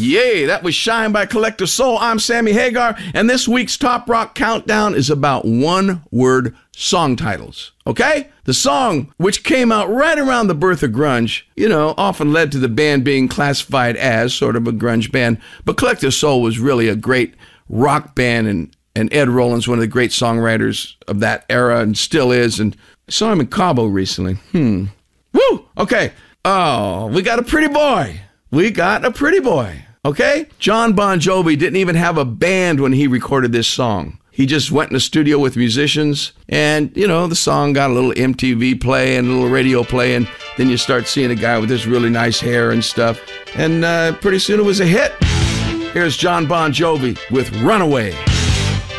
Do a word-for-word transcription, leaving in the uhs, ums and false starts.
Yay, that was Shine by Collective Soul. I'm Sammy Hagar, and this week's Top Rock Countdown is about one-word song titles, okay? The song, which came out right around the birth of grunge, you know, often led to the band being classified as sort of a grunge band, but Collective Soul was really a great rock band, and, and Ed Rollins, one of the great songwriters of that era, and still is, and I saw him in Cabo recently. Hmm. Woo! Okay. Oh, we got a pretty boy. We got a pretty boy. Okay? John Bon Jovi didn't even have a band when he recorded this song. He just went in the studio with musicians, and, you know, the song got a little M T V play and a little radio play, and then you start seeing a guy with this really nice hair and stuff, and uh, pretty soon it was a hit. Here's John Bon Jovi with Runaway.